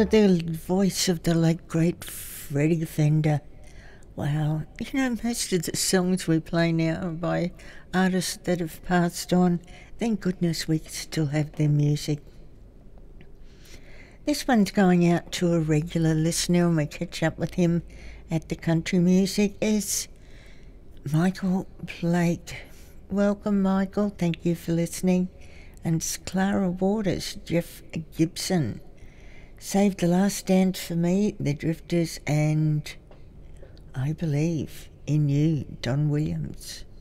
the voice of the late great Freddie Fender. Wow. You know, most of the songs we play now are by artists that have passed on. Thank goodness we still have their music. This one's going out to a regular listener, and we catch up with him at the Country Music, is Michael Blake. Welcome, Michael. Thank you for listening. And it's Clara Waters, Jeff Gibson. Save the Last Dance for Me, The Drifters, and I Believe in You, Don Williams.